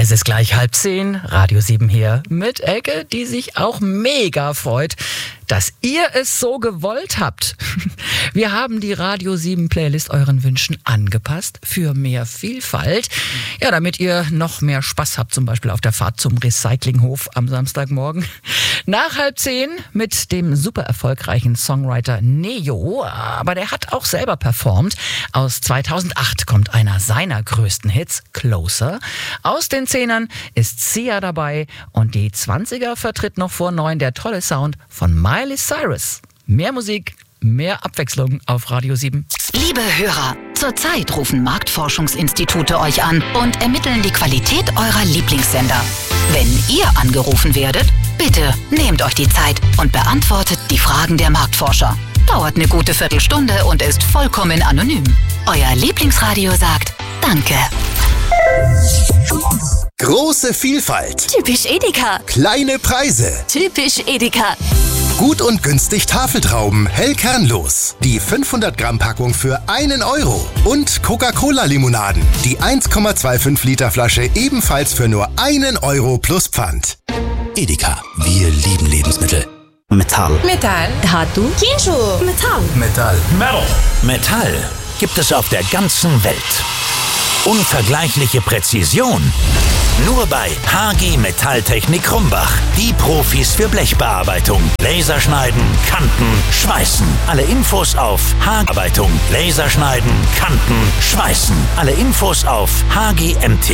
Es ist gleich 9:30, Radio 7 hier mit Elke, die sich auch mega freut, dass ihr es so gewollt habt. Wir haben die Radio 7 Playlist euren Wünschen angepasst für mehr Vielfalt. Ja, damit ihr noch mehr Spaß habt, zum Beispiel auf der Fahrt zum Recyclinghof am Samstagmorgen. Nach 9:30 mit dem super erfolgreichen Songwriter Neo, aber der hat auch selber performt. Aus 2008 kommt einer seiner größten Hits, Closer. Aus den 10ern ist Sia dabei und die 20er vertritt noch vor 9 der tolle Sound von Miley Cyrus. Mehr Musik, mehr Abwechslung auf Radio 7. Liebe Hörer, zurzeit rufen Marktforschungsinstitute euch an und ermitteln die Qualität eurer Lieblingssender. Wenn ihr angerufen werdet, bitte nehmt euch die Zeit und beantwortet die Fragen der Marktforscher. Dauert eine gute Viertelstunde und ist vollkommen anonym. Euer Lieblingsradio sagt Danke. Große Vielfalt. Typisch Edeka. Kleine Preise. Typisch Edeka. Gut und günstig Tafeltrauben, hell kernlos. Die 500 Gramm Packung für 1 Euro. Und Coca-Cola-Limonaden. Die 1,25 Liter Flasche ebenfalls für nur 1 Euro plus Pfand. Edeka, wir lieben Lebensmittel. Metall. Metall. Dhatu. Kinshu. Metall. Metall. Metal. Metall gibt es auf der ganzen Welt. Unvergleichliche Präzision. Nur bei HG Metalltechnik Krumbach. Die Profis für Blechbearbeitung. Laserschneiden, Kanten, Schweißen. Alle Infos auf Laserschneiden, Kanten, Schweißen. Alle Infos auf hgmt.